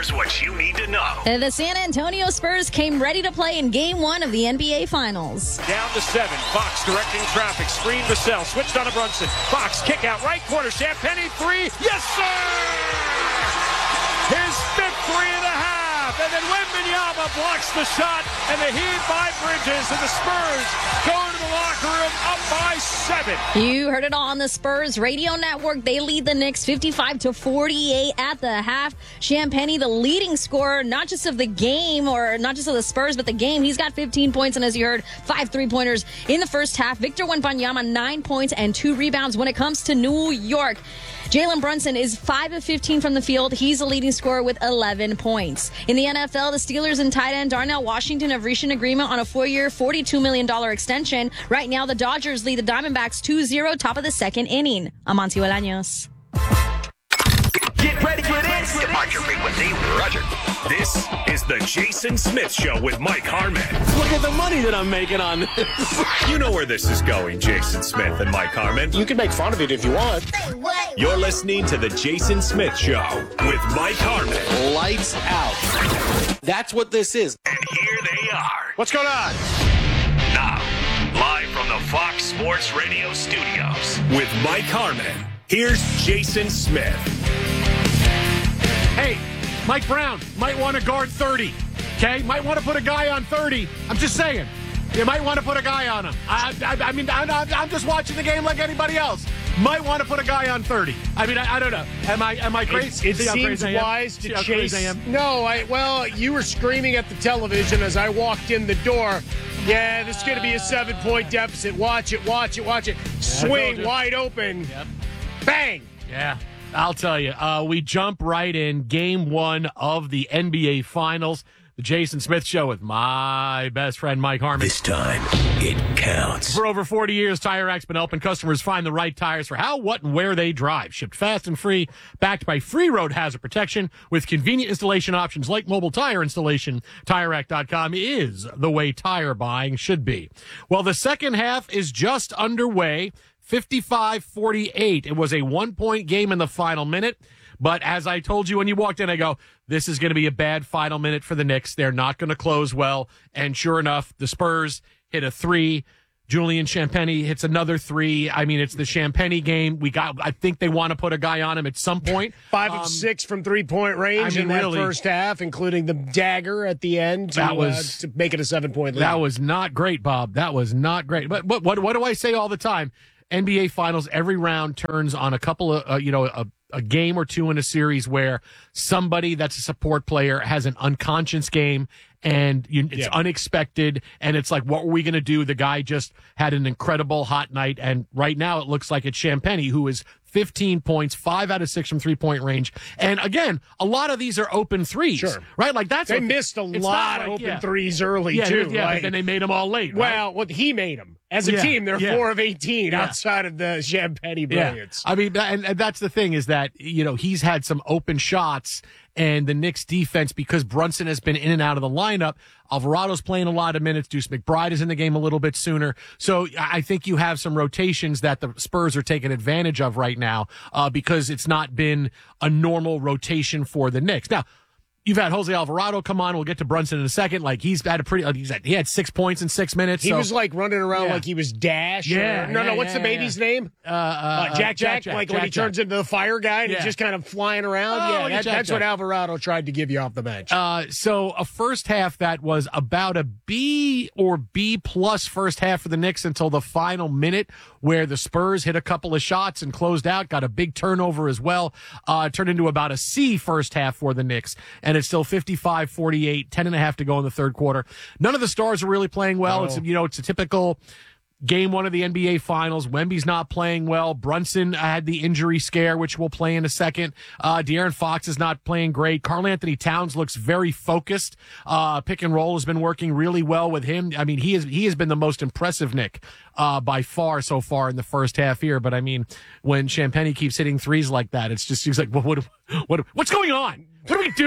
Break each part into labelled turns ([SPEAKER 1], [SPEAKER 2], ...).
[SPEAKER 1] Here's what you need to know.
[SPEAKER 2] The San Antonio Spurs came ready to play in Game 1 of the NBA Finals.
[SPEAKER 3] Down to 7. Fox directing traffic. Screen Vassell. Switched on to Brunson. Fox kick out right corner. Champagnie 3. Yes, sir! His fifth 3.5. And then Wembanyama blocks the shot. And the heat by Bridges. And the Spurs go to the locker room up by 7.
[SPEAKER 2] You heard it all on the Spurs radio network. They lead the Knicks 55-48 at the half. Champagnie, the leading scorer, not just of the game or not just of the Spurs, but the game. He's got 15 points, and as you heard, 5 3-pointers in the first half. Victor Wembanyama, 9 points and 2 rebounds. When it comes to New York, Jalen Brunson is 5 of 15 from the field. He's the leading scorer with 11 points. In the NFL, the Steelers and tight end Darnell Washington have reached an agreement on a 4-year, $42 million extension. Right now, the Dodgers lead the Diamondbacks 2-0, top of the second inning. I'm Monty Bolaños.
[SPEAKER 1] Get ready for this. Departure frequency, Roger. This is the Jason Smith Show with Mike Harmon.
[SPEAKER 4] Look at the money that I'm making on this.
[SPEAKER 1] You know where this is going, Jason Smith and Mike Harmon.
[SPEAKER 4] You can make fun of it if you want.
[SPEAKER 1] You're listening to the Jason Smith Show with Mike Harmon.
[SPEAKER 4] Lights out. That's what this is.
[SPEAKER 1] And here they are.
[SPEAKER 3] What's going on?
[SPEAKER 1] Now, live from the Fox Sports Radio studios with Mike Harmon. Here's Jason Smith.
[SPEAKER 3] Hey, Mike Brown might want to guard 30. Okay? Might want to put a guy on 30. I'm just saying. You might want to put a guy on him. I mean, I'm just watching the game like anybody else. Might want to put a guy on 30. I mean, I don't know. Am I crazy?
[SPEAKER 5] It seems wise to chase. No, well, you were screaming at the television as I walked in the door. Yeah, this is going to be a 7-point deficit. Watch it, watch it, watch it. Swing wide open.
[SPEAKER 3] Yep.
[SPEAKER 5] Bang.
[SPEAKER 3] Yeah, I'll tell you. We jump right in. Game 1 of the NBA Finals. The Jason Smith Show with my best friend, Mike Harmon.
[SPEAKER 1] This time, it counts.
[SPEAKER 3] For over 40 years, Tire Racks been helping customers find the right tires for how, what, and where they drive. Shipped fast and free, backed by free road hazard protection with convenient installation options like mobile tire installation. TireRack.com is the way tire buying should be. Well, the second half is just underway. 55-48. It was a 1-point game in the final minute. But as I told you when you walked in, I go, this is going to be a bad final minute for the Knicks. They're not going to close well. And sure enough, the Spurs hit a 3. Julian Champagnie hits another 3. I mean, it's the Champagnie game. I think they want to put a guy on him at some point.
[SPEAKER 5] 5 of 6 from 3-point range in that first half, including the dagger at the end to make it a 7-point lead.
[SPEAKER 3] That was not great, Bob. That was not great. But what do I say all the time? NBA Finals, every round turns on a couple of, a game or two in a series where somebody that's a support player has an unconscious game and it's unexpected. And it's like, what were we going to do? The guy just had an incredible hot night. And right now it looks like it's Champagnie, who is 15 points, 5 out of 6 from 3-point range. And again, a lot of these are open threes, right? Like they
[SPEAKER 5] missed a lot of open threes early too.
[SPEAKER 3] Yeah, but then they made them all late. Right?
[SPEAKER 5] Well, he made them. As a team, they're 4 of 18 outside of the Champagnie brilliance.
[SPEAKER 3] I mean, and that's the thing is that, he's had some open shots and the Knicks defense, because Brunson has been in and out of the lineup. Alvarado's playing a lot of minutes. Deuce McBride is in the game a little bit sooner. So I think you have some rotations that the Spurs are taking advantage of right now, because it's not been a normal rotation for the Knicks. Now, you've had Jose Alvarado come on. We'll get to Brunson in a second. Like he had 6 points in 6 minutes.
[SPEAKER 5] He was like running around like he was Dash. What's the baby's name? Jack. Like when he turns into the fire guy and he's just kind of flying around. That's what Alvarado tried to give you off the bench.
[SPEAKER 3] So a first half that was about a B or B plus first half for the Knicks until the final minute, where the Spurs hit a couple of shots and closed out, got a big turnover as well. Turned into about a C first half for the Knicks. And it's still 55-48, 10.5 to go in the third quarter. None of the stars are really playing well. No. It's a typical Game 1 of the NBA Finals. Wemby's not playing well. Brunson had the injury scare, which we'll play in a second. De'Aaron Fox is not playing great. Karl-Anthony Towns looks very focused. Pick and roll has been working really well with him. I mean, he has been the most impressive Knick by far so far in the first half here. But I mean, when Champagnie keeps hitting threes like that, it's just seems like what's going on? What are we doing?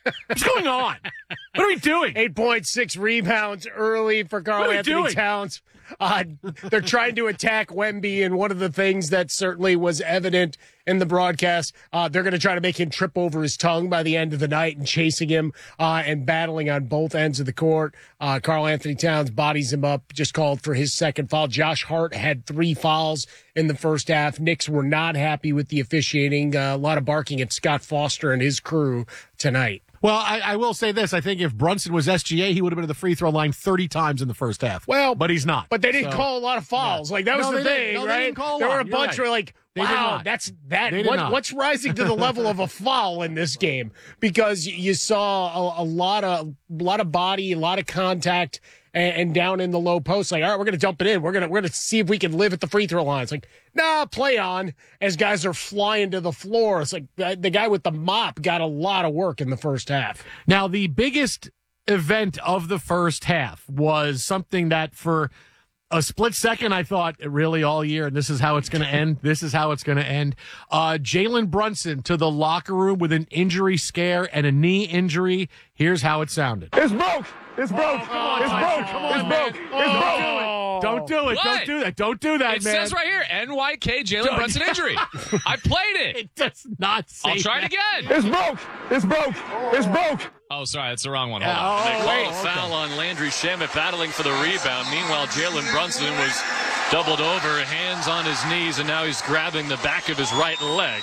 [SPEAKER 3] What's going on? What are we doing?
[SPEAKER 5] 8.6 rebounds early for Karl Anthony Towns. They're trying to attack Wemby, and one of the things that certainly was evident in the broadcast, they're going to try to make him trip over his tongue by the end of the night and chasing him and battling on both ends of the court. Karl Anthony Towns bodies him up, just called for his second foul. Josh Hart had 3 fouls in the first half. Knicks were not happy with the officiating. A lot of barking at Scott Foster and his crew tonight.
[SPEAKER 3] Well, I will say this. I think if Brunson was SGA, he would have been at the free throw line 30 times in the first half.
[SPEAKER 5] Well,
[SPEAKER 3] but he's not.
[SPEAKER 5] But they didn't call a lot of fouls. Yeah. Like, that was the thing, right? There were a bunch where, like, wow, that's that. What's rising to the level of a foul in this game? Because you saw a lot of body, a lot of contact, and down in the low post. Like, all right, we're gonna dump it in. We're gonna see if we can live at the free throw line. It's like, nah, play on. As guys are flying to the floor, it's like the guy with the mop got a lot of work in the first half.
[SPEAKER 3] Now, the biggest event of the first half was something that for a split second, I thought really all year, and this is how it's going to end. This is how it's going to end. Jalen Brunson to the locker room with an injury scare and a knee injury. Here's how it sounded.
[SPEAKER 6] It's broke. It's broke. It's broke. It's broke. It's broke.
[SPEAKER 3] Don't do it.
[SPEAKER 7] What?
[SPEAKER 3] Don't do that. Don't do that,
[SPEAKER 7] it
[SPEAKER 3] man.
[SPEAKER 7] It says right here, NYK Jalen Brunson injury. I played it.
[SPEAKER 3] It does not say
[SPEAKER 7] I'll try
[SPEAKER 3] that.
[SPEAKER 7] it again.
[SPEAKER 6] It's broke. It's broke. It's broke.
[SPEAKER 7] Oh, sorry, that's the wrong one. Hold on.
[SPEAKER 8] They call a foul on Landry Shamet battling for the rebound. Meanwhile, Jalen Brunson was doubled over, hands on his knees, and now he's grabbing the back of his right leg.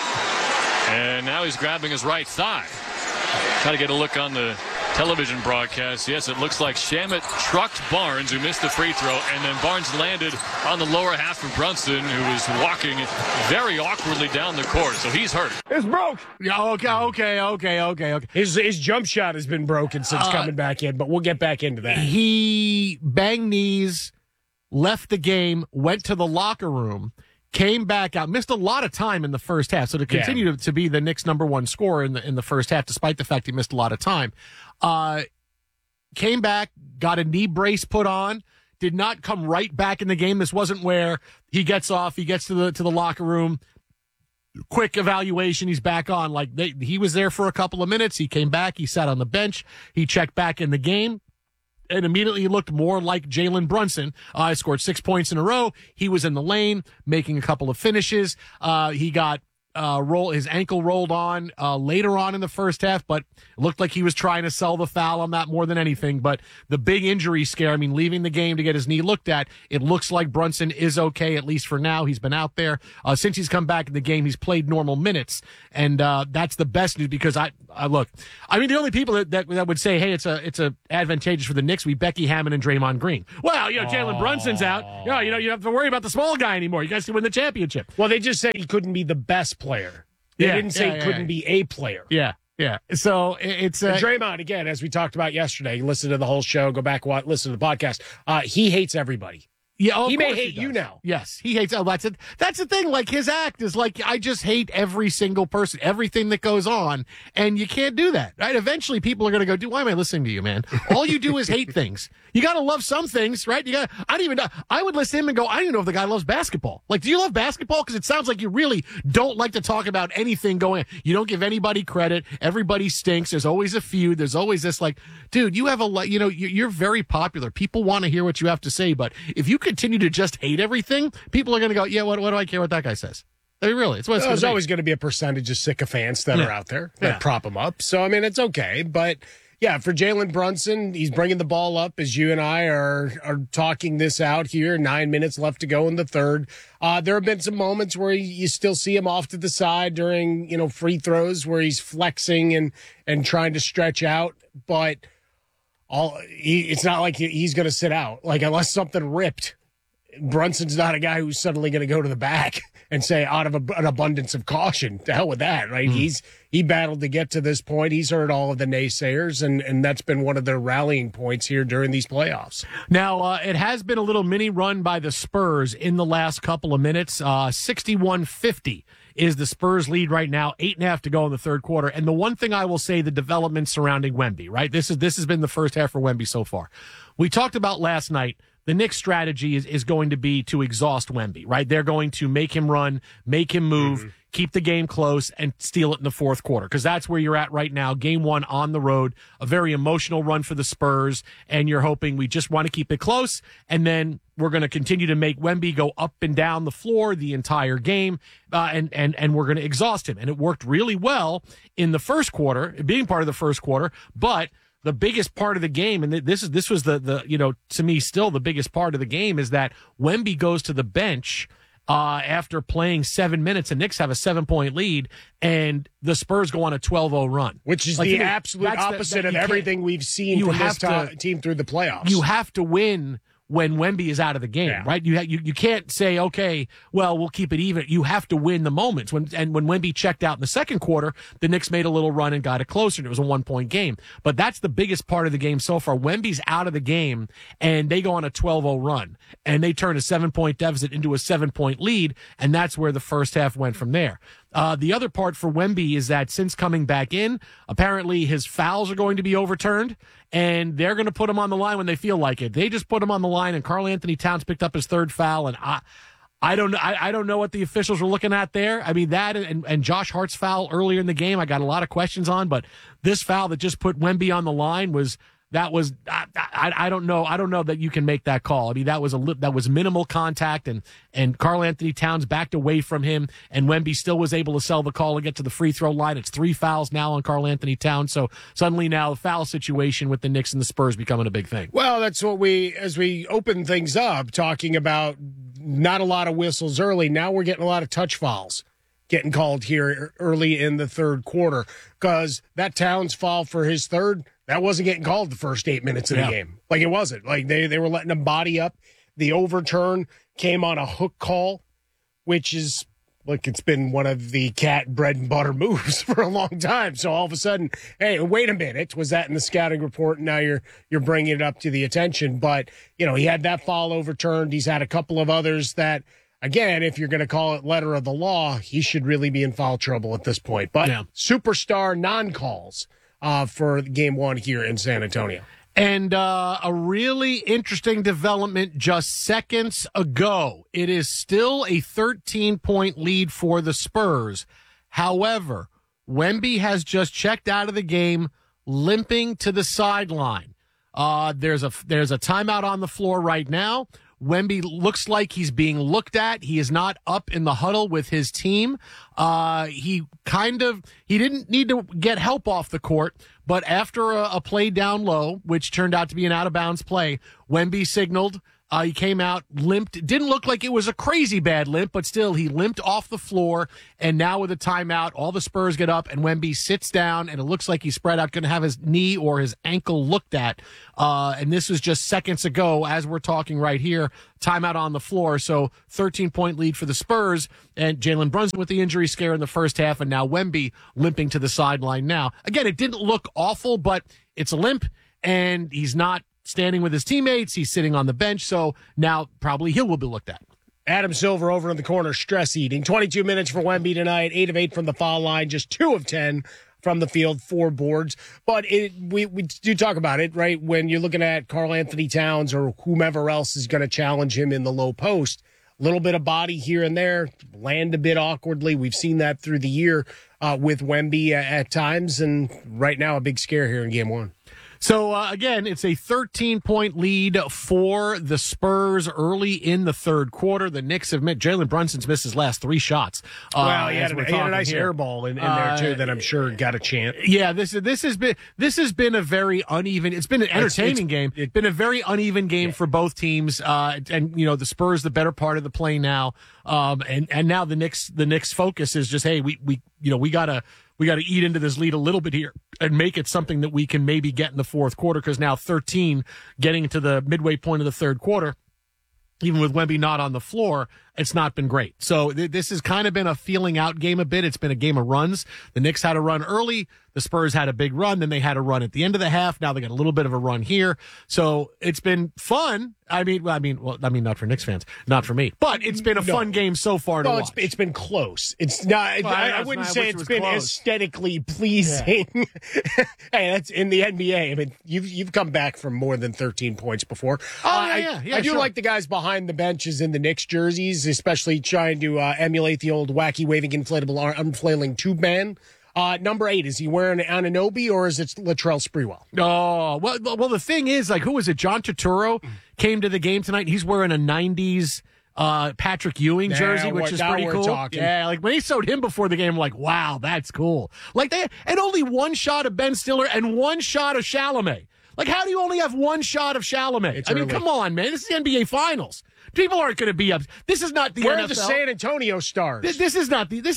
[SPEAKER 8] And now he's grabbing his right thigh. Try to get a look on the television broadcast. Yes, it looks like Shamet trucked Barnes, who missed the free throw, and then Barnes landed on the lower half of Brunson, who was walking very awkwardly down the court. So he's hurt.
[SPEAKER 6] It's broke.
[SPEAKER 3] Yeah, okay.
[SPEAKER 5] His jump shot has been broken since coming back in, but we'll get back into that.
[SPEAKER 3] He banged knees, left the game, went to the locker room, came back out, missed a lot of time in the first half. So to continue to be the Knicks' number one scorer in the first half, despite the fact he missed a lot of time, came back, got a knee brace put on, did not come right back in the game. This wasn't where he gets off, he gets to the locker room, quick evaluation, he's back on. Like he was there for a couple of minutes. He came back, he sat on the bench, he checked back in the game. And immediately looked more like Jalen Brunson. Scored 6 points in a row. He was in the lane, making a couple of finishes. He got his ankle rolled on later on in the first half, but it looked like he was trying to sell the foul on that more than anything. But the big injury scare, I mean, leaving the game to get his knee looked at, it looks like Brunson is okay, at least for now. He's been out there. Since he's come back in the game, he's played normal minutes. And that's the best news because I look, I mean, the only people that would say, hey, it's a advantageous for the Knicks would be Becky Hammond and Draymond Green. Well, Jalen Brunson's out. You don't have to worry about the small guy anymore. You guys can win the championship.
[SPEAKER 5] Well, they just said he couldn't be the best player. They didn't say he couldn't be a player.
[SPEAKER 3] Yeah. So it's
[SPEAKER 5] Draymond, again, as we talked about yesterday, listen to the whole show, go back, listen to the podcast. He hates everybody.
[SPEAKER 3] Yeah,
[SPEAKER 5] he may hate you now.
[SPEAKER 3] Yes, he hates. Oh, that's it. That's the thing. Like his act is like, I just hate every single person, everything that goes on, and you can't do that, right? Eventually, people are going to go, "Dude, why am I listening to you, man? All you do is hate things. You got to love some things, right? I would listen to him and go, I don't even know if the guy loves basketball. Like, do you love basketball? Because it sounds like you really don't like to talk about anything going on. You don't give anybody credit. Everybody stinks. There's always a feud. There's always this, like, dude, you have you're very popular. People want to hear what you have to say, but if you continue to just hate everything, people are going to go, yeah, what do I care what that guy says? I mean, really, there's
[SPEAKER 5] always going to be a percentage of sycophants that are out there that prop him up. So, I mean, it's okay, but yeah, for Jalen Brunson, he's bringing the ball up as you and I are talking this out here. 9 minutes left to go in the third. There have been some moments where you still see him off to the side during, free throws where he's flexing and trying to stretch out, but it's not like he's going to sit out. Like, unless something ripped, Brunson's not a guy who's suddenly going to go to the back and say, out of an abundance of caution, to hell with that, right? He battled to get to this point. He's heard all of the naysayers, and that's been one of their rallying points here during these playoffs.
[SPEAKER 3] Now, it has been a little mini run by the Spurs in the last couple of minutes. 61-50 is the Spurs lead right now, 8.5 to go in the third quarter. And the one thing I will say, the development surrounding Wemby, right? This has been the first half for Wemby so far. We talked about last night, the Knicks' strategy is going to be to exhaust Wemby, right? They're going to make him run, make him move, keep the game close, and steal it in the fourth quarter, because that's where you're at right now. Game one on the road, a very emotional run for the Spurs, and you're hoping we just want to keep it close, and then we're going to continue to make Wemby go up and down the floor the entire game, and we're going to exhaust him. And it worked really well in the first quarter, being part of the first quarter, but the biggest part of the game, and this was the to me still the biggest part of the game, is that Wemby goes to the bench after playing 7 minutes, and Knicks have a 7-point lead, and the Spurs go on a 12-0 run.
[SPEAKER 5] Which is the absolute opposite of everything we've seen from this team through the playoffs.
[SPEAKER 3] You have to win when Wemby is out of the game, right? You can't say, okay, well, we'll keep it even. You have to win the moments. When Wemby checked out in the second quarter, the Knicks made a little run and got it closer, and it was a 1-point game. But that's the biggest part of the game so far. Wemby's out of the game, and they go on a 12-0 run, and they turn a 7-point deficit into a 7-point lead, and that's where the first half went from there. The other part for Wemby is that since coming back in, apparently his fouls are going to be overturned, and they're going to put him on the line when they feel like it. They just put him on the line, and Karl Anthony Towns picked up his third foul, and I don't know what the officials were looking at there. I mean, that and Josh Hart's foul earlier in the game, I got a lot of questions on, but this foul that just put Wemby on the line I don't know that you can make that call. I mean, that was minimal contact, and Karl Anthony Towns backed away from him, and Wemby still was able to sell the call and get to the free throw line. It's 3 fouls now on Karl Anthony Towns, so suddenly now the foul situation with the Knicks and the Spurs becoming a big thing.
[SPEAKER 5] Well, that's what as we open things up, talking about not a lot of whistles early. Now we're getting a lot of touch fouls getting called here early in the third quarter, because that Towns foul for his third, that wasn't getting called the first 8 minutes of the game. Like, it wasn't. Like, they were letting him body up. The overturn came on a hook call, which is, like, it's been one of the Cat bread and butter moves for a long time. So all of a sudden, hey, wait a minute, was that in the scouting report? And now you're bringing it up to the attention. But, he had that foul overturned. He's had a couple of others that, again, if you're going to call it letter of the law, he should really be in foul trouble at this point. But superstar non-calls for game one here in San Antonio.
[SPEAKER 3] And a really interesting development just seconds ago. It is still a 13-point lead for the Spurs. However, Wemby has just checked out of the game, limping to the sideline. There's a timeout on the floor right now. Wemby looks like he's being looked at. He is not up in the huddle with his team. He didn't need to get help off the court, but after a play down low, which turned out to be an out-of-bounds play, Wemby signaled. He came out, limped. Didn't look like it was a crazy bad limp, but still, he limped off the floor. And now with a timeout, all the Spurs get up, and Wemby sits down, and it looks like he's spread out, going to have his knee or his ankle looked at. And this was just seconds ago, as we're talking right here, timeout on the floor. So 13-point lead for the Spurs, and Jalen Brunson with the injury scare in the first half, and now Wemby limping to the sideline now. Again, it didn't look awful, but it's a limp, and he's not standing with his teammates. He's sitting on the bench, so now probably he will be looked at.
[SPEAKER 5] Adam Silver over in the corner, stress eating. 22 minutes for Wemby tonight, 8 of 8 from the foul line, just 2 of 10 from the field, 4 boards. But we do talk about it, right? When you're looking at Karl Anthony Towns or whomever else is going to challenge him in the low post, a little bit of body here and there, land a bit awkwardly. We've seen that through the year with Wemby at times, and right now a big scare here in game one.
[SPEAKER 3] So, again, it's a 13-point lead for the Spurs early in the third quarter. The Knicks have Jalen Brunson's missed his last 3 shots.
[SPEAKER 5] Well, he had a nice air ball in there, too, that I'm sure got a chance.
[SPEAKER 3] Yeah, this has been a very uneven. It's been an entertaining game. It's been a very uneven game for both teams. And the Spurs the better part of the play now. And now the Knicks focus is just, hey, we gotta eat into this lead a little bit here and make it something that we can maybe get in the fourth quarter, because now 13 getting to the midway point of the third quarter, even with Wemby not on the floor, it's not been great. So this has kind of been a feeling out game a bit. It's been a game of runs. The Knicks had a run early. The Spurs had a big run. Then they had a run at the end of the half. Now they got a little bit of a run here. So it's been fun. I mean, not for Knicks fans, not for me, but it's been a fun game so far to watch.
[SPEAKER 5] It's been close. It's not. I wouldn't say it's been close. Aesthetically pleasing. Yeah. Hey, that's in the NBA. I mean, you've come back from more than 13 points before.
[SPEAKER 3] I do
[SPEAKER 5] like the guys behind the benches in the Knicks jerseys. he's especially trying to emulate the old wacky waving inflatable unflailing tube man. Number 8, is he wearing Anunoby or is it Latrell Sprewell?
[SPEAKER 3] Oh, well, the thing is, like, who was it? John Turturro came to the game tonight. He's wearing a 90s Patrick Ewing jersey, which is pretty cool.
[SPEAKER 5] Talking.
[SPEAKER 3] Yeah, like when they showed him before the game, I'm like, wow, that's cool. Like, and only one shot of Ben Stiller and one shot of Chalamet. Like, how do you only have one shot of Chalamet? I mean, come on, man. This is the NBA Finals. People aren't going to be up. This is not the
[SPEAKER 5] Where
[SPEAKER 3] NFL.
[SPEAKER 5] are the San Antonio Stars?
[SPEAKER 3] This is not the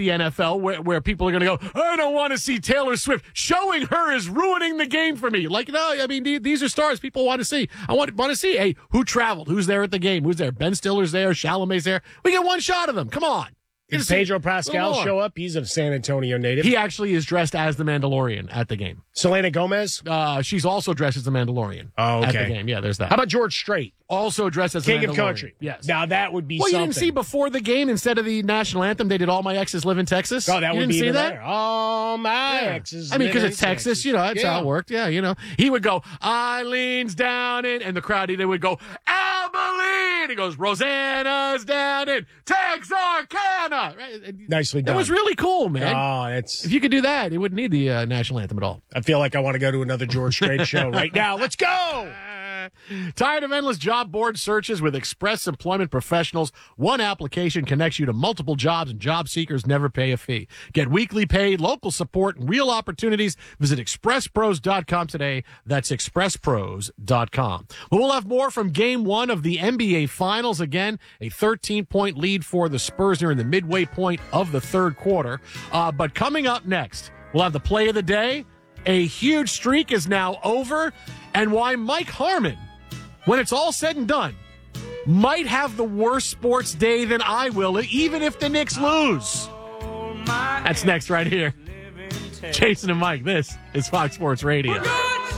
[SPEAKER 3] NFL where people are going to go, I don't want to see Taylor Swift. Showing her is ruining the game for me. Like, no, I mean, these are stars people want to see. I want to see, hey, who traveled? Who's there at the game? Who's there? Ben Stiller's there. Chalamet's there. We get one shot of them. Come on.
[SPEAKER 5] Did Pedro Pascal show up? He's a San Antonio native.
[SPEAKER 3] He actually is dressed as the Mandalorian at the game.
[SPEAKER 5] Selena Gomez?
[SPEAKER 3] She's also dressed as the Mandalorian at the game. Yeah, there's that.
[SPEAKER 5] How about George Strait?
[SPEAKER 3] Also dressed as
[SPEAKER 5] King
[SPEAKER 3] the Mandalorian.
[SPEAKER 5] of Country.
[SPEAKER 3] Yes.
[SPEAKER 5] Now that would be
[SPEAKER 3] well,
[SPEAKER 5] something.
[SPEAKER 3] You didn't see before the game, instead of the national anthem, they did All My Exes Live in Texas?
[SPEAKER 5] Oh, that
[SPEAKER 3] you
[SPEAKER 5] would
[SPEAKER 3] didn't
[SPEAKER 5] be
[SPEAKER 3] see that?
[SPEAKER 5] there. All my exes.
[SPEAKER 3] I mean, because it's Texas, that's how it worked. Yeah, He would go, Eileen's down in, and the crowd, they would go, Abilene! He goes, Rosanna's down in Texarkana! Right?
[SPEAKER 5] Nicely done.
[SPEAKER 3] It was really cool, man.
[SPEAKER 5] Oh, if
[SPEAKER 3] you could do that, it wouldn't need the national anthem at all.
[SPEAKER 5] I feel like I want to go to another George Strait show right now. Let's go!
[SPEAKER 3] Tired of endless job board searches? With Express Employment Professionals, one application connects you to multiple jobs, and job seekers never pay a fee. Get weekly paid, local support, and real opportunities. Visit expresspros.com today. That's expresspros.com. Well, we'll have more from Game 1 of the NBA Finals. Again, a 13-point lead for the Spurs near the midway point of the third quarter. But coming up next, we'll have the play of the day. A huge streak is now over, and why Mike Harmon, when it's all said and done, might have the worst sports day than I will, even if the Knicks lose. That's next right here. Jason and Mike, this is Fox Sports Radio.